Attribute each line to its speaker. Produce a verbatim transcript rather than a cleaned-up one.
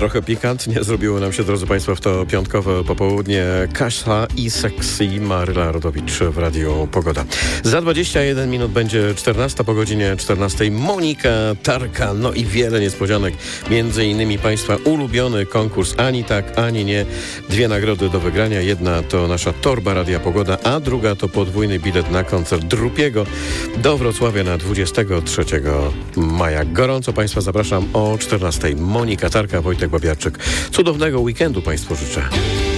Speaker 1: Trochę pikantnie zrobiło nam się, drodzy Państwo, w to piątkowe popołudnie. Kasia i Sexy Maryla Rodowicz w Radiu Pogoda. Za dwadzieścia jeden minut będzie czternasta, po godzinie czternastej Monika Tarka. No i wiele niespodzianek. Między innymi Państwa ulubiony konkurs Ani tak, ani nie. Dwie nagrody do wygrania. Jedna to nasza torba Radia Pogoda, a druga to podwójny bilet na koncert Drupiego do Wrocławia na dwudziestego trzeciego maja. Gorąco Państwa zapraszam o czternastej. Monika Tarka, Wojtek Babiarczyk. Cudownego weekendu Państwu życzę.